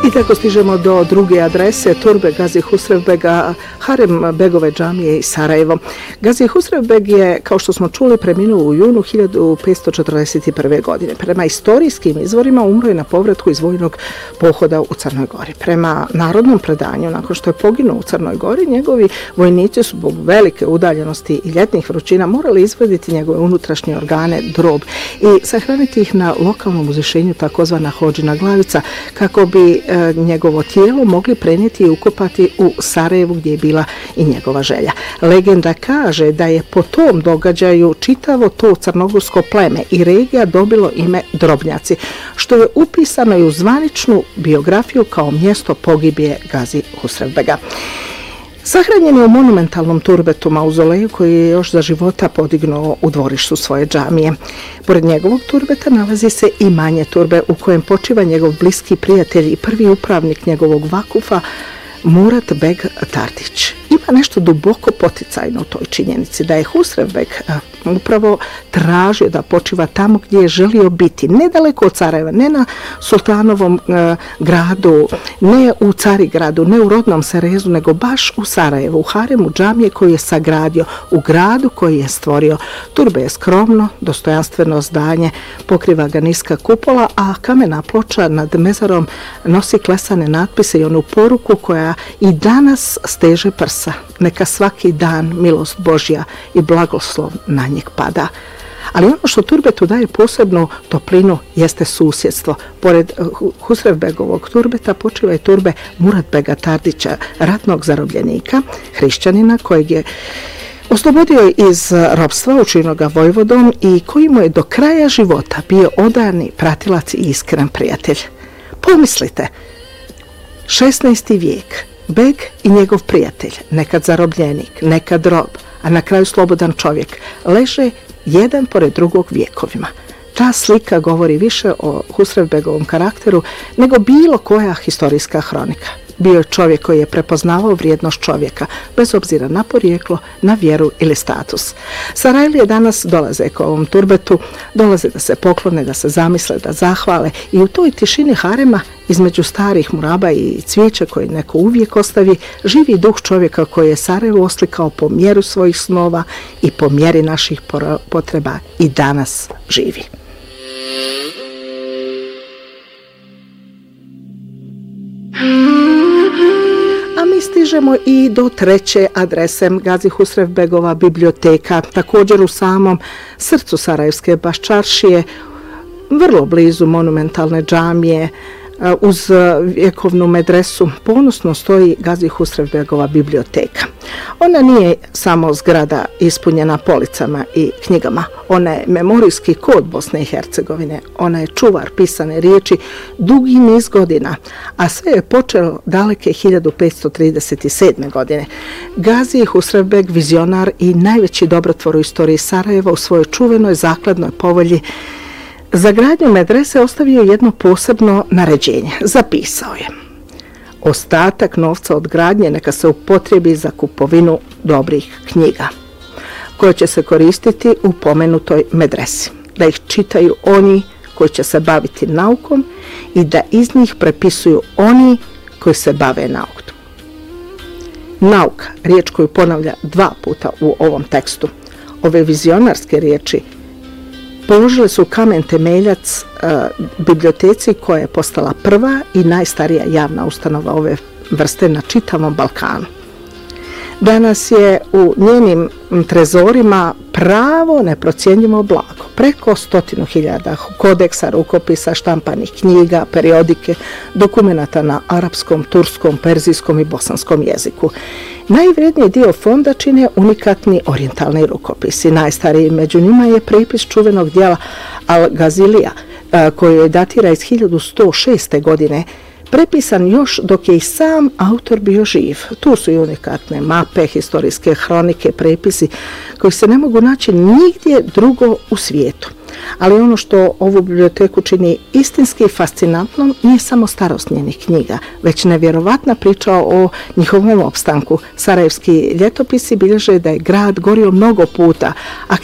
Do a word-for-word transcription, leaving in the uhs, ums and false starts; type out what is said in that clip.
I tako stižemo do druge adrese, turbe Gazi Husrevbega, harem Begove džamije iz Sarajevo. Gazi Husrevbeg je, kao što smo čuli, preminuo u junu hiljadu petsto četrdeset prve. godine. Prema istorijskim izvorima umro je na povratku iz vojnog pohoda u Crnoj Gori. Prema narodnom predanju, nakon što je poginuo u Crnoj Gori, njegovi vojnici su zbog velike udaljenosti i ljetnih vrućina morali izvaditi njegove unutrašnje organe, drob, i sahraniti ih na lokalnom uzvišenju, takozvana Hodžina glavica, kako bi e, njegovo tijelo mogli prenijeti i ukopati u Sarajevu, gdje je bila i njegova želja. Legenda kaže da je po tom događaju čitavo to crnogorsko pleme i regija dobilo ime Drobnjaci, što je upisano i u zvaničnu biografiju kao mjesto pogibije Gazi Husrevbega. Sahranjen je u monumentalnom turbetu mauzoleju koji je još za života podignuo u dvorištu svoje džamije. Pored njegovog turbeta nalazi se i manje turbe u kojem počiva njegov bliski prijatelj i prvi upravnik njegovog vakufa, Murat Beg Tardić. Ima nešto duboko poticajno u toj činjenici da je Husrevbeg upravo tražio da počiva tamo gdje je želio biti, nedaleko od Sarajeva, ne na Sultanovom e, gradu, ne u Carigradu, ne u rodnom Serezu, nego baš u Sarajevu, u haremu džamije koju je sagradio, u gradu koji je stvorio. Turbe je skromno, dostojanstveno zdanje, pokriva ga niska kupola, a kamena ploča nad mezarom nosi klesane natpise i onu poruku koja i danas steže prsa. Neka svaki dan milost Božja i blagoslov na njeg pada. Ali ono što turbetu daje posebnu toplinu jeste susjedstvo. Pored Husrevbegovog turbeta počiva i turbe Murat Bega Tardića, ratnog zarobljenika, hrišćanina kojeg je oslobodio iz ropstva, učinio ga vojvodom i koji mu je do kraja života bio odani pratilac i iskren prijatelj. Pomislite, šesnaesti vijek, Beg i njegov prijatelj, nekad zarobljenik, nekad rob, a na kraju slobodan čovjek, leže jedan pored drugog vijekovima. Ta slika govori više o Husrevbegovom karakteru nego bilo koja historijska hronika. Bio je čovjek koji je prepoznavao vrijednost čovjeka, bez obzira na porijeklo, na vjeru ili status. Sarajlije danas dolaze k ovom turbetu, dolaze da se poklone, da se zamisle, da zahvale, i u toj tišini harema, između starih muraba i cvijeća koje neko uvijek ostavi, živi duh čovjeka koji je Sarajevo oslikao po mjeru svojih snova i po mjeri naših potreba i danas živi. A mi stižemo i do treće adrese, Gazi Husrevbegova biblioteka, također u samom srcu Sarajevske baščaršije, vrlo blizu monumentalne džamije, uz vjekovnu medresu, ponosno stoji Gazi Husrevbegova biblioteka. Ona nije samo zgrada ispunjena policama i knjigama, ona je memorijski kod Bosne i Hercegovine, ona je čuvar pisane riječi dugi niz godina, a sve je počelo daleke hiljadu petsto trideset sedme. godine. Gazi Husrevbeg, vizionar i najveći dobrotvor u istoriji Sarajeva, u svojoj čuvenoj zakladnoj povelji za gradnju medrese ostavio jedno posebno naređenje. Zapisao je: ostatak novca od gradnje neka se upotrebi za kupovinu dobrih knjiga, koje će se koristiti u pomenutoj medresi, da ih čitaju oni koji će se baviti naukom i da iz njih prepisuju oni koji se bave naukom. Nauka, riječ koju ponavlja dva puta u ovom tekstu. Ove vizionarske riječi položile su kamen temeljac e, biblioteci koja je postala prva i najstarija javna ustanova ove vrste na čitavom Balkanu. Danas je u njenim trezorima pravo neprocjenjivo blago. Preko stotinu hiljada kodeksa, rukopisa, štampanih knjiga, periodike, dokumenata na arapskom, turskom, perzijskom i bosanskom jeziku. Najvredniji dio fonda čine unikatni orijentalni rukopisi. Najstariji među njima je prepis čuvenog dijela Al-Gazilija, koji datira iz hiljadu sto šeste. godine, prepisan još dok je i sam autor bio živ. Tu su i unikatne mape, historijske hronike, prepisi koji se ne mogu naći nigdje drugo u svijetu. Ali ono što ovu biblioteku čini istinski fascinantnom nije samo starost njenih knjiga, već nevjerovatna priča o njihovom opstanku. Sarajevski ljetopisi bilježe da je grad gorio mnogo puta, a